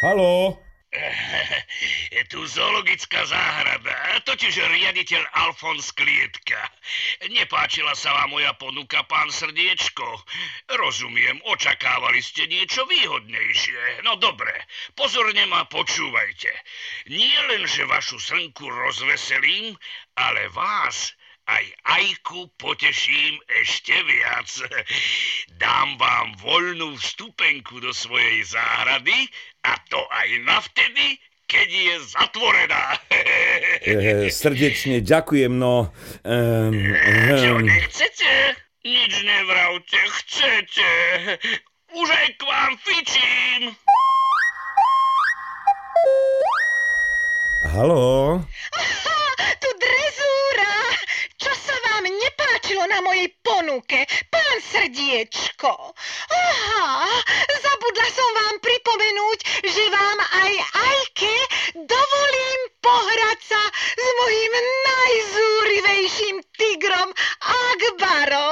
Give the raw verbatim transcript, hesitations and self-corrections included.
Haló? Je tu zoologická záhrada, totiž riaditeľ Alfons Klietka. Nepáčila sa vám moja ponuka, pán Srdiečko. Rozumiem, očakávali ste niečo výhodnejšie. No dobre, pozorne ma počúvajte. Nie len, že vašu slnku rozveselím, ale vás aj Ajku poteším ešte viac. Dám vám voľnú vstupenku do svojej záhrady a to aj navtedy, keď je zatvorená. E, srdečne ďakujem, no... Um, um. Čo nechcete? Nič nevravte, chcete. Už aj k vám fičím. Haló? Tu drezúra! Čo sa vám nepáčilo na mojej ponuke, pán Srdiečko? Aha, zabudla som vám pripomenúť, že vám aj Ajke dovolím pohrať sa s mojím najzúrivejším tigrom Akbarom.